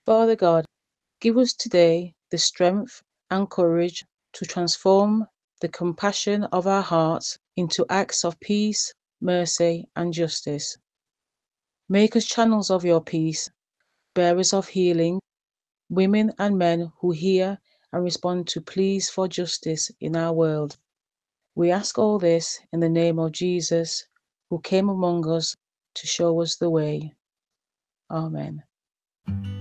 Father God, give us today the strength and courage to transform the compassion of our hearts into acts of peace, mercy, and justice. Make us channels of your peace, bearers of healing, women and men who hear and respond to pleas for justice in our world. We ask all this in the name of Jesus, who came among us to show us the way. Amen.